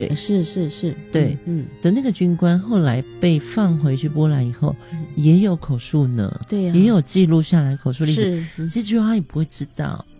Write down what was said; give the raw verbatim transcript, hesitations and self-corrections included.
是是是， 对， 嗯， 的那个军官后来被放回去波兰以后， 嗯、 也有口述呢， 对呀、啊， 也有记录下来口述历史。 是，嗯、 其实他也不会知道，